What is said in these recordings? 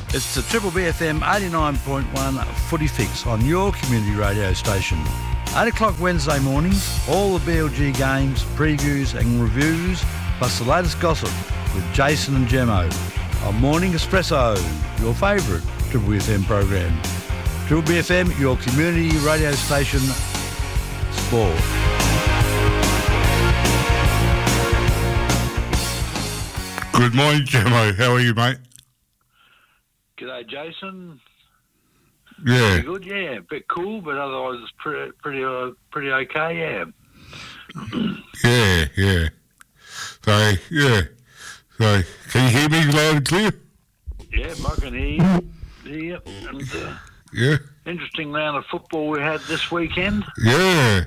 It's the Triple BFM 89.1 Footy Fix on your community radio station. 8 o'clock Wednesday mornings, all the BLG games, previews and reviews, plus the latest gossip with Jason and Gemmo on Morning Espresso, your favourite Triple BFM program. Triple BFM, your community radio station, sport. Good morning, Gemmo. How are you, mate? G'day, Jason. Yeah. Pretty good, yeah. A bit cool, but otherwise it's pretty okay, yeah. Yeah. So, can you hear me loud and clear? Yeah, I can hear you. And, Yeah. interesting round of football we had this weekend. Yeah.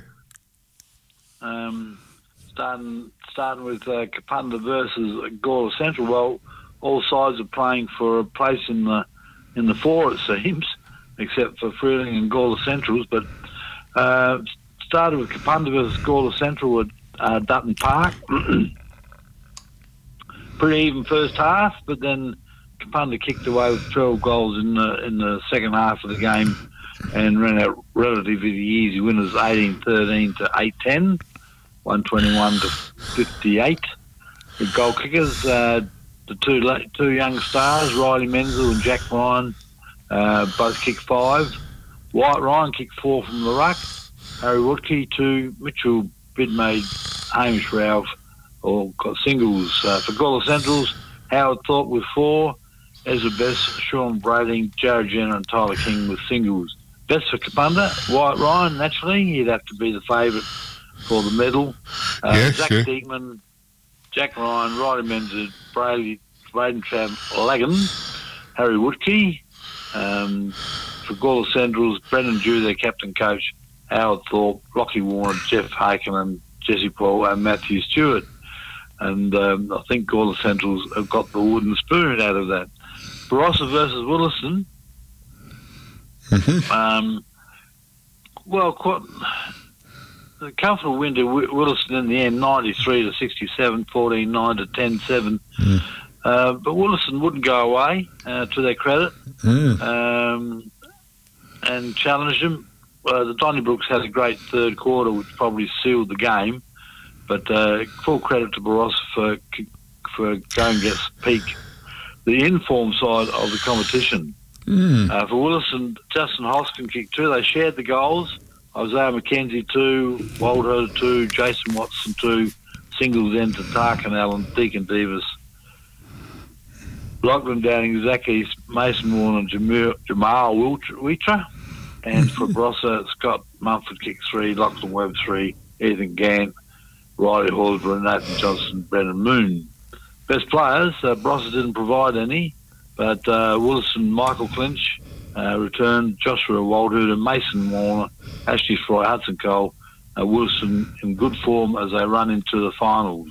Starting with Kapunda versus Gawler Central. Well, all sides are playing for a place in the four, it seems, except for Freeling and Gawler Centrals. But started with Kapunda versus Gawler Central at Dutton Park. Pretty even first half, but then Kapunda kicked away with 12 goals in the second half of the game and ran out relatively easy winners, 18-13 to 8-10, 121 to 58. The goal kickers, the two young stars, Riley Menzel and Jack Ryan, both kicked 5. White Ryan kicked 4 from the ruck. Harry Woodkey 2, Mitchell Bidmaid, Hamish Ralph all got singles. For Gawler Centrals, Howard Thorpe with 4, Ezra Best, Sean Brading, Jared Jenner and Tyler King with singles. Best for Kapunda, White Ryan, naturally, he'd have to be the favourite for the medal. Zach Diekman, Jack Ryan, Riley Menzer, Braden Trav Lagan, Harry Woodkey. For Gawler Centrals, Brendan Dew, their captain coach, Howard Thorpe, Rocky Warner, Jeff Haken and Jesse Paul and Matthew Stewart. And I think Gawler Centrals have got the wooden spoon out of that. Barossa versus Williston. Well, quite a comfortable win to Williston in the end, 93 to 67, 14-9 to 10-7. But Williston wouldn't go away, to their credit, and challenged them. The Donnybrooks had a great third quarter, which probably sealed the game. But full credit to Barossa for going against peak, the informed side of the competition. For Williston, Justin Hoskin kicked 2. They shared the goals. Isaiah McKenzie 2, Walter 2, Jason Watson 2, singles then to Tarkin Allen, Deacon Davis, Lachlan Downing, Zach East, Mason Warner and Jamal Witra. And for Barossa, Scott Mumford kicked 3, Lachlan Webb 3, Ethan Gant, Riley Horsburgh, Nathan Johnson, Brendan Moon. Best players, Barossa didn't provide any, but Williston, Michael Clinch returned, Joshua Waldhood and Mason Warner, Ashley Fry, Hudson Cole, Williston in good form as they run into the finals.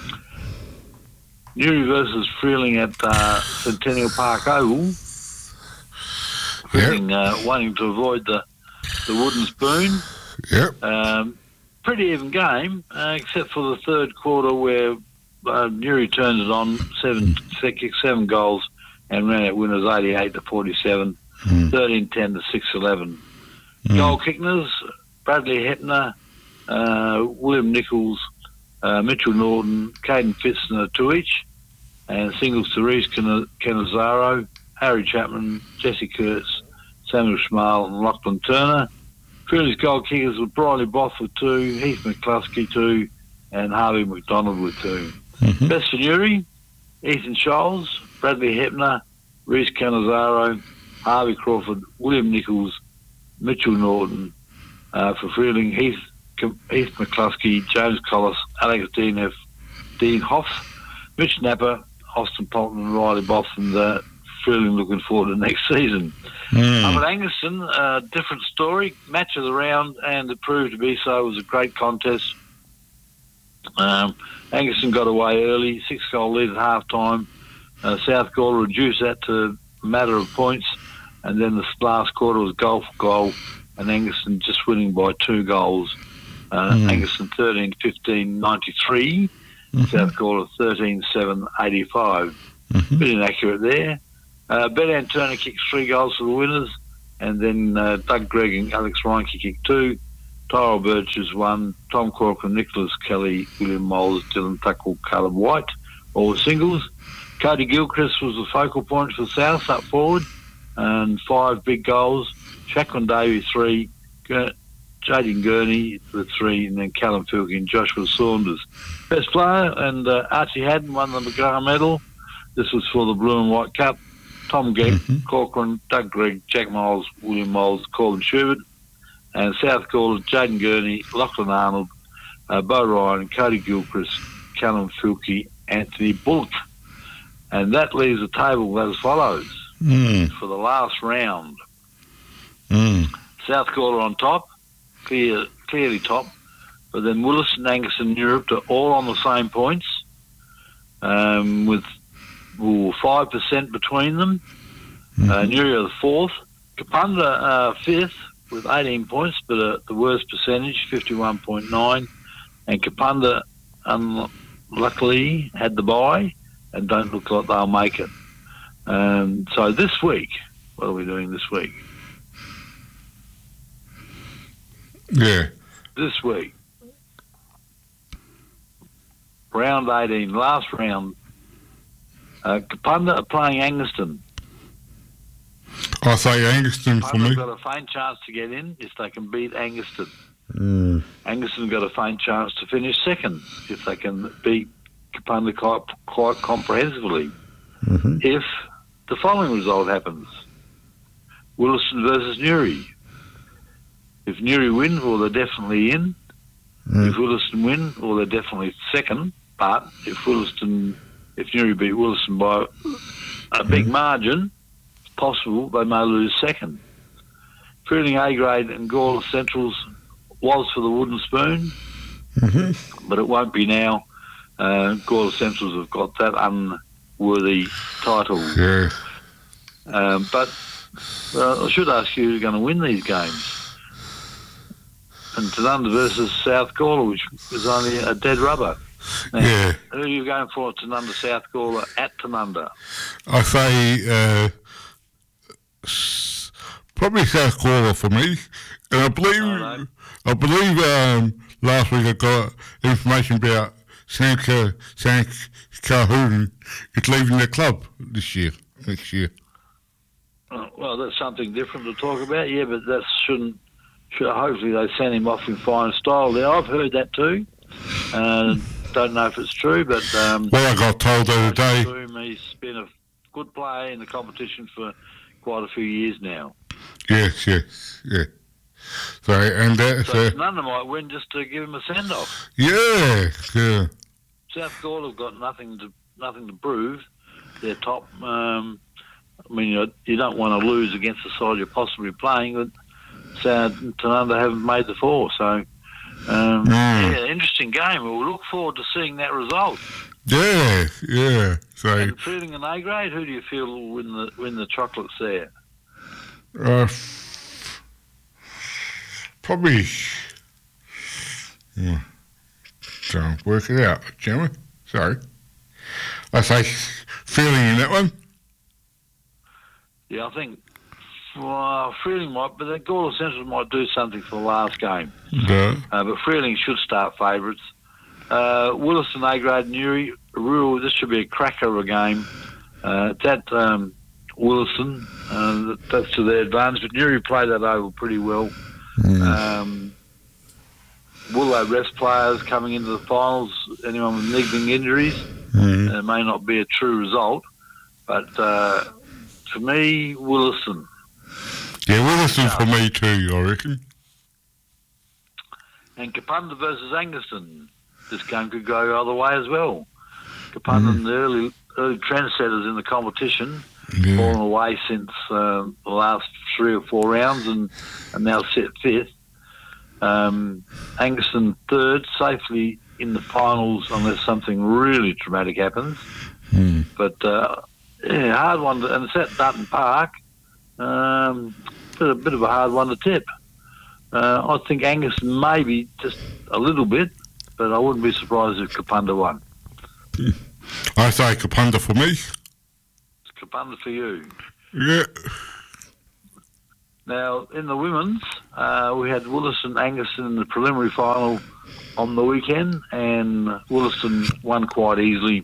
Newry versus Freeling at Centennial Park Oval. Freeling wanting to avoid the wooden spoon. Pretty even game, except for the third quarter where Newry turned it on, kicked 7 goals and ran out winners 88 to 47, 13-10 to 6-11. Goal kickers, Bradley Hepner, William Nichols, Mitchell Norton, Caden Fitzner 2 each, and singles to Reece Canizaro, Harry Chapman, Jesse Kurtz, Samuel Schmal and Lachlan Turner. Freeling's goal kickers were Briley Both with 2, Heath McCluskey 2, and Harvey McDonald with 2. Best for Newry, Ethan Scholes, Bradley Hepner, Reece Canizaro, Harvey Crawford, William Nichols, Mitchell Norton. For Freeling, Heath McCluskey, James Collis, Alex Dean Hoff, Mitch Napper, Austin Polton and Riley Both, and Freeling looking forward to next season. Up at Angaston, different story, match of the round, and it proved to be so. It was a great contest. Angaston got away early, 6-goal lead at half-time. South Gawler reduced that to a matter of points, and then the last quarter was goal for goal, and Angaston just winning by 2 goals. Angaston 13-15-93, South Gawler 13-7-85. Bit inaccurate there. Ben Turner kicked 3 goals for the winners, and then Doug Gregg and Alex Reinke kicked 2. Tyrell Birches 1. Tom Corcoran, Nicholas Kelly, William Moles, Dylan Tuckle, Caleb White, all the singles. Cody Gilchrist was the focal point for South up forward, and 5 big goals. Jacqueline Davey 3, Jaden Gurney with 3, and then Callum Filkey and Joshua Saunders. Best player, and Archie Haddon won the McGrath medal. This was for the Blue and White Cup. Tom Geck, Corcoran, Doug Gregg, Jack Miles, William Moles, Colin Schubert, and South Callers, Jaden Gurney, Lachlan Arnold, Bo Ryan, Cody Gilchrist, Callum Filkey, Anthony Bullock. And that leaves the table as follows for the last round. South Caller on top, clearly top, but then Willis and Angus and Europe are all on the same points, with 5% between them. Newry are the 4th. Kapunda 5th with 18 points, but the worst percentage, 51.9. And Kapunda, luckily, had the bye and don't look like they'll make it. So this week, what are we doing this week? Yeah. This week, round 18, last round, Kapunda are playing Angaston. I say Angaston for me. They've got a faint chance to get in if they can beat Angaston. Angaston got a faint chance to finish second if they can beat Kapunda quite comprehensively. If the following result happens: Williston versus Newry. If Newry win, well, they're definitely in. If Williston win, well, they're definitely second. But if Newry beat Williston by a big margin, it's possible they may lose second. Freeling A grade and Gawler Centrals was for the wooden spoon, but it won't be now. Gawler Centrals have got that unworthy title. Yeah. But I should ask you who's going to win these games. And Tanunda versus South Gawler, which is only a dead rubber. Now, who are you going for at Tanunda, South Gawler at Tanunda? I say probably South Gawler for me. And I believe last week I got information about Sam Calhoun is leaving the club next year. Well, that's something different to talk about, yeah, but that shouldn't. Hopefully they send him off in fine style there. I've heard that too. Don't know if it's true, but... well, I got told the other day. He's been a good player in the competition for quite a few years now. Yes, yeah. So Tanunda might win just to give him a send-off. Yeah. South Gawler have got nothing to prove. They're top. I mean, you don't want to lose against the side you're possibly playing, but Tanunda haven't made the 4, so yeah, interesting game. We'll look forward to seeing that result. Yeah. So, and Freeling and A grade, who do you feel will win the chocolates there? Probably. Trying to work it out, shall we? Sorry. I say Freeling in that one. Yeah, I think Freeling might, but the Gawler Central might do something for the last game. But Freeling should start favourites. Williston A grade, Newry, Rural. This should be a cracker of a game. That Williston, that's to their advantage. But Newry played that oval pretty well. Willow rest players coming into the finals. Anyone with niggling injuries, it may not be a true result. But for me, Williston. Yeah, Williston for me too, I reckon. And Kapunda versus Angaston. This game could go either way as well. Kapunda, the early trendsetters in the competition, fallen away since the last 3 or 4 rounds and now set 5th. Angaston 3rd, safely in the finals unless something really dramatic happens. But yeah, hard one, and it's at Dutton Park. A bit of a hard one to tip. I think Angaston maybe just a little bit, but I wouldn't be surprised if Kapunda won. I say Kapunda for me. punt for you. Yeah. Now, in the women's, we had Wollaston Angus in the preliminary final on the weekend, and Wollaston won quite easily,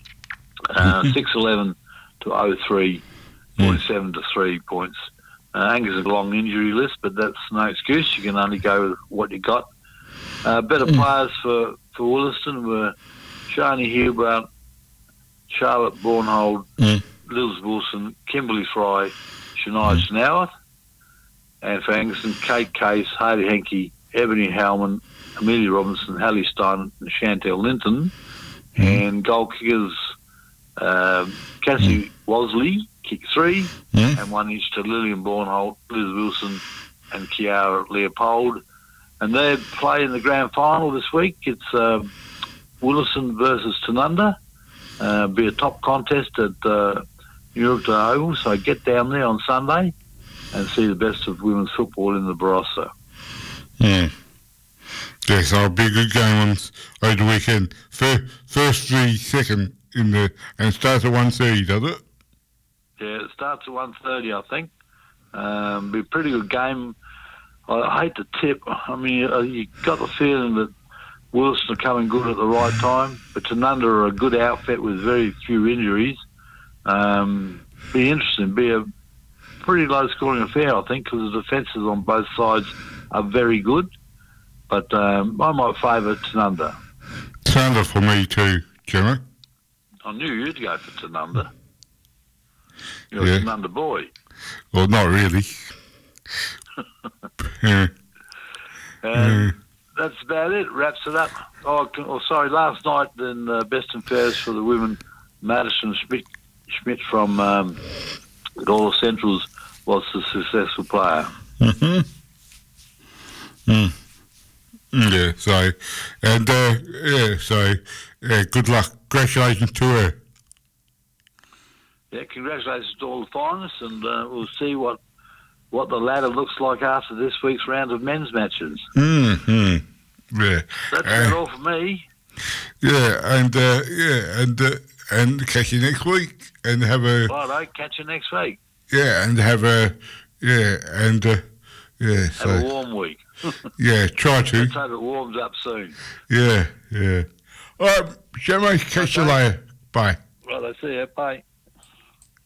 6-11 to 0-3, 47 to 3 points. Angus is a long injury list, but that's no excuse. You can only go with what you got. Better players for Wollaston were Shani Hubert, Charlotte Bornhold, Liz Wilson, Kimberly Fry, Shania Snoweth. And for Angerson, Kate Case, Hardy Henke, Ebony Howman, Amelia Robinson, Hallie Stein, and Chantel Linton. And goal kickers, Cassie Wosley, kick 3, and 1 each to Lillian Bornholt, Liz Wilson, and Kiara Leopold. And they play in the grand final this week. It's Wollaston versus Tanunda. Be a top contest at New Oval, so get down there on Sunday and see the best of women's football in the Barossa. Yeah, so it'll be a good game over the weekend. First 3, second in the, and it starts at 1:30, does it? Yeah, it starts at 1:30, I think. Be a pretty good game. I hate to tip. I mean, you got the feeling that Wollaston are coming good at the right time, but Tanunda are a good outfit with very few injuries. Be interesting. Be a pretty low-scoring affair, I think, because the defences on both sides are very good. But I might favour Tanunda. Tanunda for me too, Jimmy. I knew you'd go for Tanunda. You're a Tanunda boy. Well, not really. That's about it. Wraps it up. Sorry, last night in Best and Fairest for the women, Madison Schmidt from Gawler Centrals was the successful player. Yeah, so, and good luck. Congratulations to her. Yeah, congratulations to all the finalists, and we'll see what the ladder looks like after this week's round of men's matches. Yeah. That's about all for me. Yeah, and catch you next week, and have a... Righto, catch you next week. Yeah, and have a... Have a warm week. Yeah, try to. Let's hope it warms up soon. Yeah. All right, Shamo, catch you later. Bye. Right, I see you. Bye.